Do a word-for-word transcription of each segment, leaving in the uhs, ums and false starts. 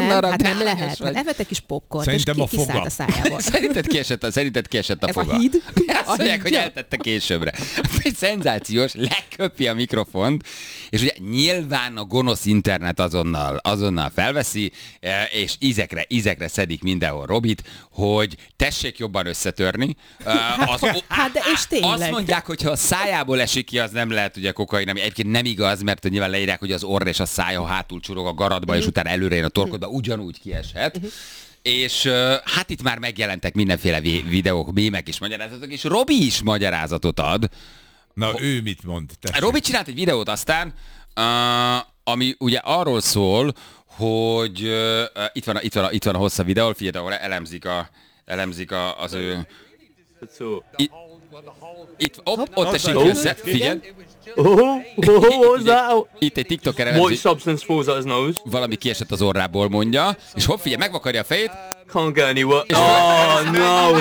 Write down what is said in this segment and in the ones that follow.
nem, darab, hát nem de lehet. vagy. Evett egy kis popcorn, és Szerintem a ki, kiszállt foga. a szájából. Szerinted kiesett a, szerinted kiesett a Ez foga? a híd? Azt A mondják, hogy hídja? eltette későbbre. Egy szenzációs, leköpi a mikrofont, és ugye nyilván a gonosz internet azonnal, azonnal felveszi, és ízekre, ízekre szedik mindenhol Robit, hogy tessék jobban összetörni. Az, Hát de és tényleg. azt mondják, hogy ha a szájából esik ki, az nem lehet ugye kokain, ami egyébként nem igaz, mert nyilván leírják, hogy az orr és a szája hátul csurog a garatba, uh-huh. és utána előre jön a torkodba, ugyanúgy kieshet. Uh-huh. És uh, hát itt már megjelentek mindenféle vé- videók, mémek is magyarázatok, és Robi is magyarázatot ad. Na, Ho- ő mit mond? Tessék. Robi csinált egy videót aztán, uh, ami ugye arról szól, hogy uh, itt, van a, itt, van a, itt van a hosszabb videó, figyelj, ahol elemzik, a, elemzik a, az ő... Itt, itt ott, ott esik össze, figyelj. Oh, oh, what was that? Itt egy TikToker White elemzik, substance falls out his nose. valami kiesett az orrából, mondja, és hopp, figyelj, megvakarja a fejét, Can't get any work. Oh no!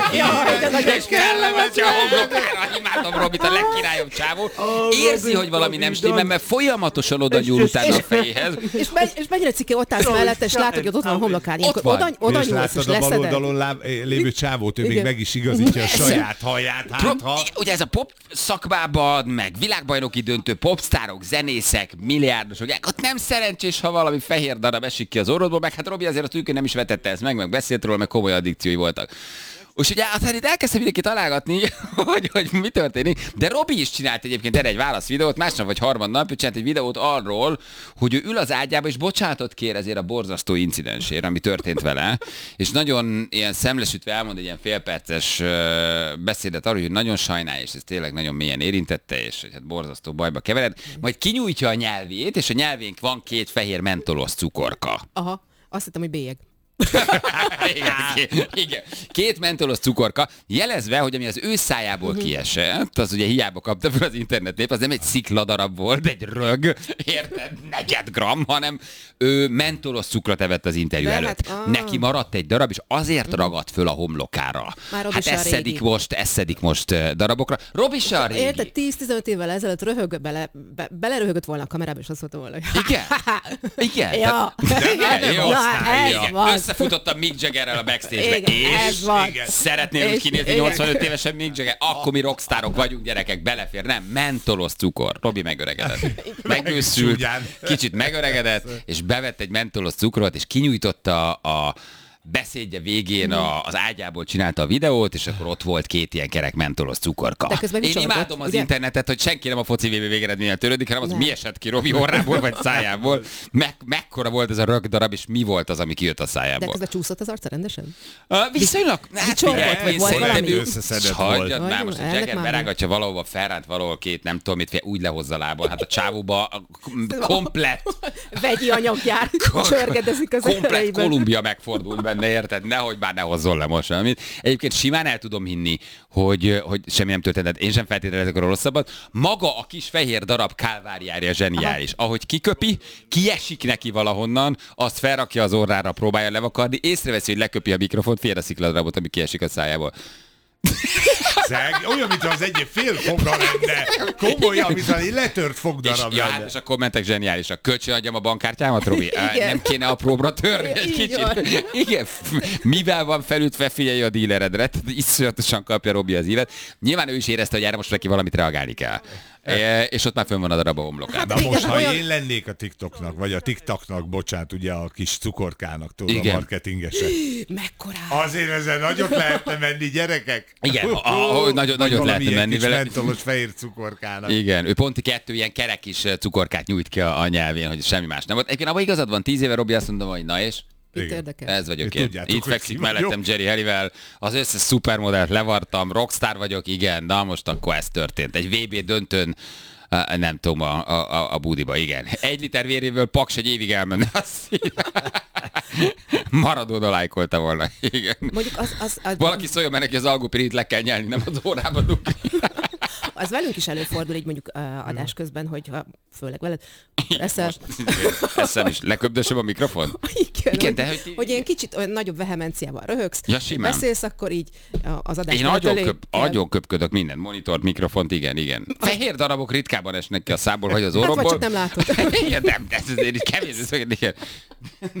és kellemetlen a homlokára, imádom Robit, a legkirályobb csávó. Érzi, hogy valami nem stimmel, mert folyamatosan oda nyúl utána a fejéhez. És, megy, és mennyire cikke ott állsz mellette, és látod, hogy ott van a homlokán. Ilyenkor van. oda, oda És nyúlsz, és láttad a bal leszeded. oldalon láb, lévő csávót, ő még Igen. meg is igazítja a saját haját, hát ha... Ugye ez a pop szakmában, meg világbajnoki döntő popstárok, zenészek, milliárdosok, ott nem szerencsés, ha valami fehér darab esik ki az orrodból, meg hát Robi azért a tűkön nem is vetette ezt meg, meg beszélt róla, meg komoly addikciói voltak. És ugye aztán itt elkezdte mindenki találgatni, hogy, hogy mi történik, de Robi is csinált egyébként erre egy válaszvideót, másnap vagy harmadnap, ő csinált egy videót arról, hogy ő ül az ágyába, és bocsánatot kér ezért a borzasztó incidensért, ami történt vele, és nagyon ilyen szemlesütve elmond egy ilyen félperces beszédet arról, hogy nagyon sajnálja, és ez tényleg nagyon mélyen érintette, és hogy hát borzasztó bajba kevered, majd kinyújtja a nyelvét, és a nyelvénk van két fehér mentolos cukorka. Aha, azt hittem, hogy bélyeg. igen, két, igen. Két mentolos cukorka, jelezve, hogy ami az ő szájából kiesett, az ugye hiába kapta fel az internetnép, az nem egy szikladarab volt, egy rög, érted, negyed gram, hanem ő mentolos cukrot evett az interjú De előtt. hát, ah. Neki maradt egy darab, és azért ragadt föl a homlokára. Már Robi Hát se a eszedik régi. most, eszedik most uh, darabokra. Robi se a régi. Érted, tíz-tizenöt évvel ezelőtt röhög, bele, be, beleröhögött volna a kamerába, és azt mondta volna, hogy Igen? Igen? Ja. Igen, jó. Na, ez Igen. van. Összefutottam Mick Jaggerrel a backstage-be, Igen, és ez van. szeretnél úgy És- kinézni igen. nyolcvanöt évesen Mick Jagger? Akkor mi rockstárok vagyunk, gyerekek, belefér. Nem, mentolos cukor. Robi megöregedett. Megőszült, Csúnyán. kicsit megöregedett, és bevett egy mentolos cukrot, és kinyújtotta a beszédje végén a, az ágyából csinálta a videót, és akkor ott volt két ilyen kerek mentolos cukorka. De közben Én vicsorgott, imádom az ugye? internetet, hogy senki nem a foci vé bé végeredménnyel törődik, hanem az, Nem. mi esett ki Robi orrából vagy szájából. Meg, mekkora volt ez a rögdarab, és mi volt az, ami kijött a De szájából. közben csúszott az arca rendesen? Uh, viszonylag, hát Vicsorgott, figyelj, vagy én volt szerintem valami? ő összeszedett hagyjad volt. már most, a Ennek Jagger már berágatja valahova, felránt valahol két, nem tudom mit, fél, úgy lehozza lából. Hát a csávóba a komplett, Vegyi anyag jár, csörgedezik az komplett erejében. Kolumbia megfordult benne, érted? Nehogy már ne hozzon le most valamit. Egyébként simán el tudom hinni, hogy, hogy semmi nem történt, én sem feltételezek a rosszabbat. Maga a kis fehér darab kálváriája zseniális. Aha. Ahogy kiköpi, kiesik neki valahonnan, azt felrakja az orrára, próbálja levakarni, észreveszi, hogy leköpi a mikrofont, fél a szikladarabot, ami kiesik a szájából. Szeg, olyan, mintha az egyik fél foga lenne. Komolyan, mintha egy letört És, fogdarab ja, lenne. hát, és a kommentek zseniálisak. Kölcsön adjam a bankkártyámat, Robi? Á, Igen. Nem kéne apróbra törni egy Így kicsit? van. Igen. Mivel van felütve, figyelj a díleredre. Iszonyatosan kapja Robi az ívet. Nyilván ő is érezte, hogy erre most neki valamit reagálni kell. E, és ott már fönn van a darab a homlokán. Na most, Igen, ha olyan- én lennék a TikToknak, vagy a TikToknak, bocsánat, ugye a kis cukorkának, tudod, Igen. a marketingesek. Mekkorá? Azért ezen nagyot lehetne menni, gyerekek. Igen, a- ahogy nagyot- Vagy nagyot valami lehetne ilyen menni kis vele. mentolos fehér cukorkának. Igen, ő pont kettő ilyen kerek kis cukorkát nyújt ki a, a nyelvén, hogy semmi más nem volt. Egyébként abban igazad van, tíz éve Robi azt mondom, hogy na és? Itt Igen. érdekel. Ez vagyok Ti én. tudjátok, Itt hogy fekszik ki mellettem vagyok. Jerry Halliwell, az összes szupermodellt levartam, rockstar vagyok, igen, na most akkor ez történt. Egy vé bé döntőn, uh, nem tudom, a, a, a budiba, igen. Egy liter véréből Paks egy évig elmenne. Maradona lájkolta volna, igen. Mondjuk az, az, az, Valaki szóljon már neki, az algopirit le kell nyelni, nem az órába dugni. az velünk is előfordul, így mondjuk uh, adás közben, hogy ha, főleg veled, eszel, Eszem is, leköbdösöm a mikrofon? igen, Igen, hogy, de hogy- hogy ilyen kicsit olyan nagyobb vehemenciával röhögsz, Ja, simán. beszélsz, akkor így az adás Én mellett nagyon, elég köp, kell. nagyon köpködök minden, monitort, mikrofont, igen, igen. Fehér darabok ritkában esnek ki a szából, vagy az Hát vagy orromból. csak nem látod. Igen, nem, de ez azért így kevés, ez igen.